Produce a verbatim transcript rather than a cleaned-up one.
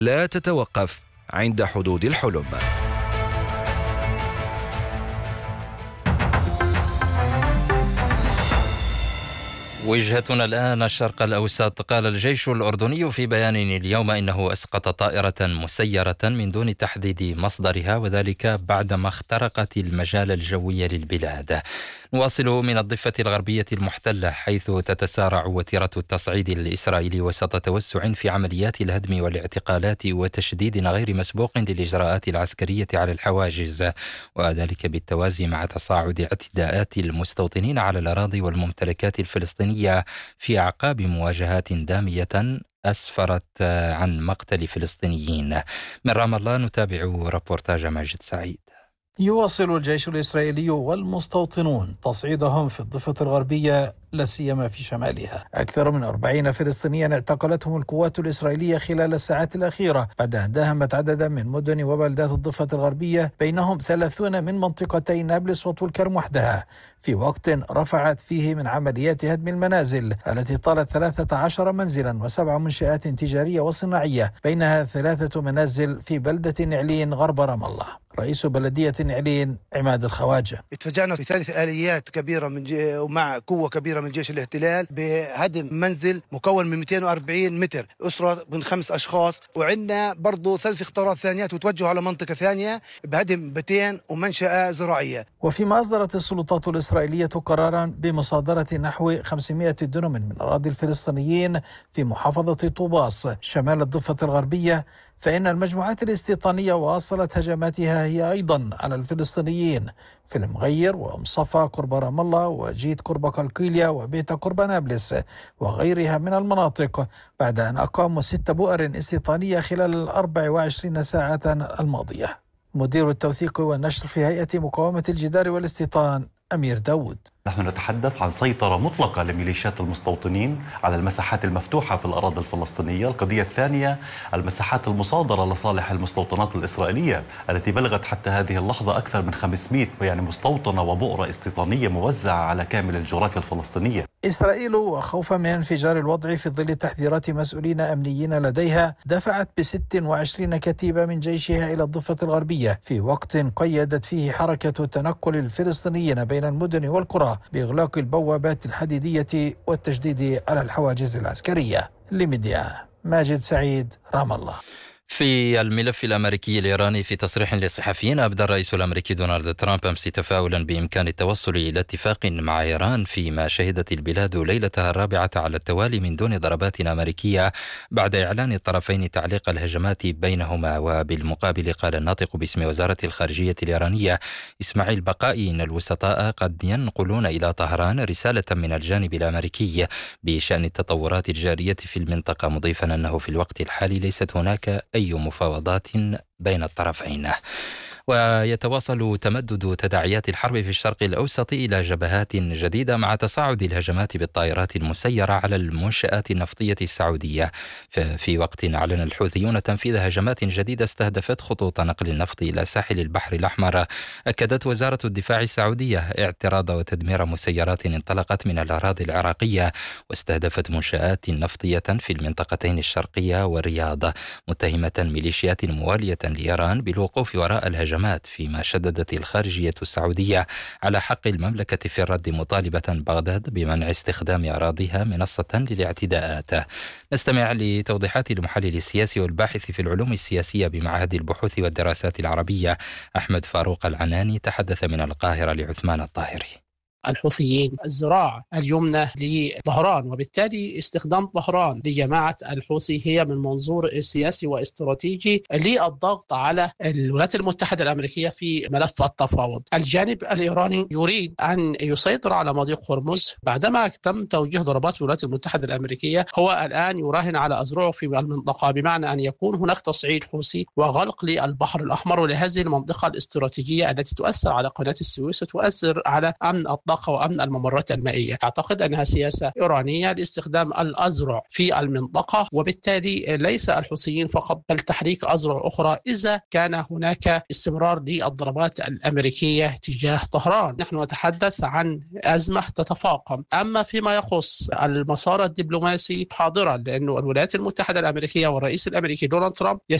لا تتوقف عند حدود الحلم. وجهتنا الآن الشرق الأوسط. قال الجيش الأردني في بيان اليوم إنه أسقط طائرة مسيرة من دون تحديد مصدرها، وذلك بعدما اخترقت المجال الجوي للبلاد. نواصل من الضفة الغربية المحتلة، حيث تتسارع وتيرة التصعيد الإسرائيلي وسط توسع في عمليات الهدم والاعتقالات وتشديد غير مسبوق للإجراءات العسكرية على الحواجز، وذلك بالتوازي مع تصاعد اعتداءات المستوطنين على الأراضي والممتلكات الفلسطينية في أعقاب مواجهات دامية أسفرت عن مقتل فلسطينيين. من رام الله نتابع ربورتاج ماجد سعيد. يواصل الجيش الإسرائيلي والمستوطنون تصعيدهم في الضفة الغربية، لا سيما في شمالها. أكثر من أربعين فلسطينيا اعتقلتهم القوات الإسرائيلية خلال الساعات الأخيرة بعد أن داهمت عددا من مدن وبلدات الضفة الغربية، بينهم ثلاثون من منطقتي نابلس وطول كرم وحدها، في وقت رفعت فيه من عمليات هدم المنازل التي طالت ثلاثة عشر منزلا وسبع منشآت تجارية وصناعية، بينها ثلاثة منازل في بلدة نعلين غرب رام الله. رئيس بلدية نعلين عماد الخواجة: اتفاجأنا بثلاث آليات كبيرة من ج... ومع قوة كبيرة من جيش الاحتلال بهدم منزل مكون من مئتين وأربعين متر، أسرة من خمس أشخاص، وعندنا برضو ثلاث اختراقات ثانيات وتوجهوا على منطقة ثانية بهدم بيتين ومنشأة زراعية. وفيما أصدرت السلطات الإسرائيلية قرارا بمصادرة نحو خمسمائة دنم من أراضي الفلسطينيين في محافظة طوباس شمال الضفة الغربية، فإن المجموعات الاستيطانية واصلت هجماتها هي أيضا على الفلسطينيين في المغير ومصفى قرب رام الله وجيت قرب قلقيلية وبيت قرب نابلس وغيرها من المناطق، بعد أن أقاموا ست بؤر استيطانية خلال الأربع وعشرين ساعة الماضية. مدير التوثيق والنشر في هيئة مقاومة الجدار والاستيطان أمير داود: نحن نتحدث عن سيطرة مطلقة لميليشيات المستوطنين على المساحات المفتوحة في الأراضي الفلسطينية. القضية الثانية المساحات المصادرة لصالح المستوطنات الإسرائيلية التي بلغت حتى هذه اللحظة أكثر من خمسمائة يعني مستوطنة وبؤرة استيطانية موزعة على كامل الجغرافيا الفلسطينية. إسرائيل وخوفا من انفجار الوضع في ظل تحذيرات مسؤولين أمنيين لديها دفعت بست وعشرين كتيبة من جيشها إلى الضفة الغربية في وقت قيدت فيه حركة تنقل الفلسطينيين بين المدن والقرى بإغلاق البوابات الحديدية والتشديد على الحواجز العسكرية. لميديا ماجد سعيد، رام الله. في الملف الأمريكي الإيراني، في تصريح للصحفيين أبدى الرئيس الأمريكي دونالد ترامب أمس تفاؤلا بإمكان التوصل إلى اتفاق مع إيران فيما شهدت البلاد ليلتها الرابعة على التوالي من دون ضربات أمريكية بعد إعلان الطرفين تعليق الهجمات بينهما. وبالمقابل قال الناطق باسم وزارة الخارجية الإيرانية إسماعيل بقائي إن الوسطاء قد ينقلون إلى طهران رسالة من الجانب الأمريكي بشأن التطورات الجارية في المنطقة، مضيفا أنه في الوقت الحالي ليست هناك أي أي مفاوضات بين الطرفين. ويتواصل تمدد تداعيات الحرب في الشرق الأوسط إلى جبهات جديدة مع تصاعد الهجمات بالطائرات المسيرة على المنشآت النفطية السعودية، في وقت أعلن الحوثيون تنفيذ هجمات جديدة استهدفت خطوط نقل النفط إلى ساحل البحر الأحمر. أكدت وزارة الدفاع السعودية اعتراض وتدمير مسيرات انطلقت من الأراضي العراقية واستهدفت منشآت نفطية في المنطقتين الشرقية والرياض، متهمة ميليشيات موالية لإيران بالوقوف وراء الهجمات، فيما شددت الخارجية السعودية على حق المملكة في الرد، مطالبة بغداد بمنع استخدام أراضيها منصة للاعتداءات. نستمع لتوضيحات المحلل السياسي والباحث في العلوم السياسية بمعهد البحوث والدراسات العربية أحمد فاروق العناني، تحدث من القاهرة لعثمان الطاهري. الحوثيين الذراع اليمنى لظهران، وبالتالي استخدام ظهران لجماعة الحوثي هي من منظور سياسي واستراتيجي للضغط على الولايات المتحدة الأمريكية في ملف التفاوض. الجانب الإيراني يريد أن يسيطر على مضيق هرمز بعدما تم توجيه ضربات الولايات المتحدة الأمريكية. هو الآن يراهن على أذرعه في المنطقة، بمعنى أن يكون هناك تصعيد حوثي وغلق للبحر الأحمر ولهذه المنطقة الاستراتيجية التي تؤثر على قناة السويس وتؤثر على أمن الضغط المنطقة وأمن الممرات المائية. أعتقد أنها سياسة إيرانية لاستخدام الأذرع في المنطقة، وبالتالي ليس الحوثيين فقط بل تحريك أذرع أخرى إذا كان هناك استمرار للضربات الأمريكية تجاه طهران. نحن نتحدث عن أزمة تتفاقم. أما فيما يخص المسار الدبلوماسي حاضرا، لأن الولايات المتحدة الأمريكية والرئيس الأمريكي دونالد ترامب